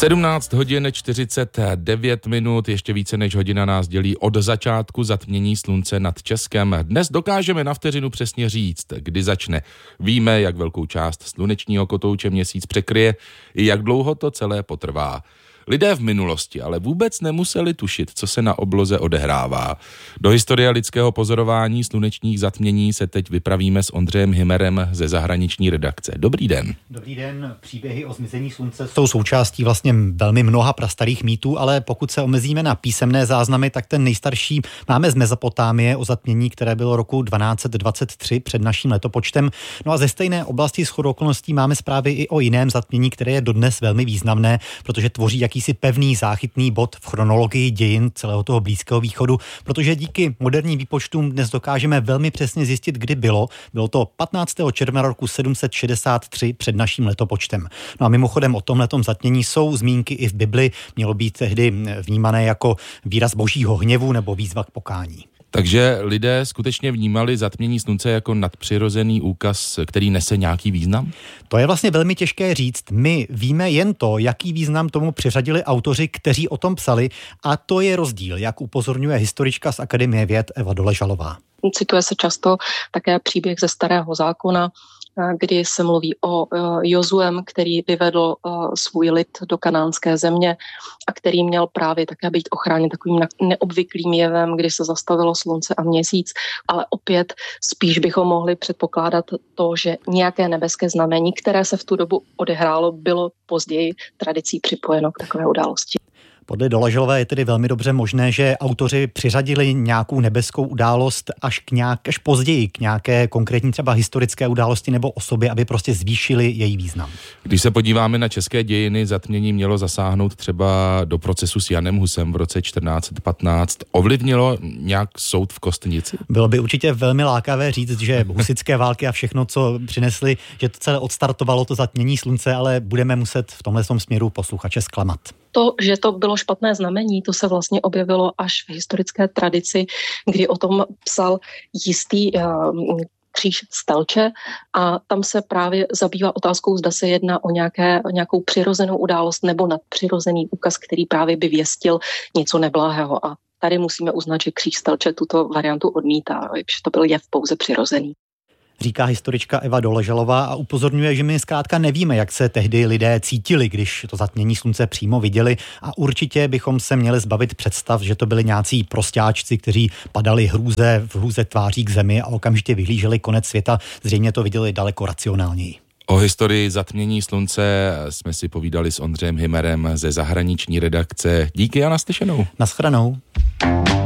17 hodin 49 minut, ještě více než hodina nás dělí od začátku zatmění slunce nad Českem. Dnes dokážeme na vteřinu přesně říct, kdy začne. Víme, jak velkou část slunečního kotouče měsíc překryje i jak dlouho to celé potrvá. Lidé v minulosti ale vůbec nemuseli tušit, co se na obloze odehrává. Do historie lidského pozorování slunečních zatmění se teď vypravíme s Ondřejem Hymerem ze zahraniční redakce. Dobrý den. Dobrý den. Příběhy o zmizení slunce jsou součástí vlastně velmi mnoha prastarých mýtů, ale pokud se omezíme na písemné záznamy, tak ten nejstarší máme z Mezopotámie o zatmění, které bylo roku 1223 před naším letopočtem. No a ze stejné oblasti shodou okolností máme zprávy i o jiném zatmění, které je dodnes velmi významné, protože tvoří jakýsi pevný záchytný bod v chronologii dějin celého toho Blízkého východu, protože díky moderním výpočtům dnes dokážeme velmi přesně zjistit, kdy bylo. Bylo to 15. června roku 763 před naším letopočtem. No a mimochodem o tomhletom zatmění jsou zmínky i v Bibli, mělo být tehdy vnímané jako výraz božího hněvu nebo výzva k pokání. Takže lidé skutečně vnímali zatmění slunce jako nadpřirozený úkaz, který nese nějaký význam? To je vlastně velmi těžké říct. My víme jen to, jaký význam tomu přiřadili autoři, kteří o tom psali, a to je rozdíl, jak upozorňuje historička z Akademie věd Eva Doležalová. Cituje se často také příběh ze Starého zákona, kdy se mluví o Jozuem, který vyvedl svůj lid do kanánské země a který měl právě také být ochráněn takovým neobvyklým jevem, kdy se zastavilo slunce a měsíc, ale opět spíš bychom mohli předpokládat to, že nějaké nebeské znamení, které se v tu dobu odehrálo, bylo později tradicí připojeno k takové události. Podle Doležalové je tedy velmi dobře možné, že autoři přiřadili nějakou nebeskou událost až později k nějaké konkrétní třeba historické události nebo osobě, aby prostě zvýšili její význam. Když se podíváme na české dějiny, zatmění mělo zasáhnout třeba do procesu s Janem Husem v roce 1415. Ovlivnilo nějak soud v Kostnici? Bylo by určitě velmi lákavé říct, že husitské války a všechno, co přinesly, že to celé odstartovalo to zatmění slunce, ale budeme muset v tomhle směru posluchače zklamat. To, že to bylo špatné znamení, to se vlastně objevilo až v historické tradici, kdy o tom psal jistý kříž Stelče a tam se právě zabývá otázkou, zda se jedná o nějakou přirozenou událost nebo nadpřirozený úkaz, který právě by věstil něco neblahého. A tady musíme uznat, že kříž Stelče tuto variantu odmítá, že to byl jev pouze přirozený. Říká historička Eva Doležalová a upozorňuje, že my zkrátka nevíme, jak se tehdy lidé cítili, když to zatmění slunce přímo viděli, a určitě bychom se měli zbavit představ, že to byli nějací prostáčci, kteří padali v hrůze tváří k zemi a okamžitě vyhlíželi konec světa. Zřejmě to viděli daleko racionálněji. O historii zatmění slunce jsme si povídali s Ondřejem Hymerem ze zahraniční redakce. Díky a naslyšenou. Naschranou.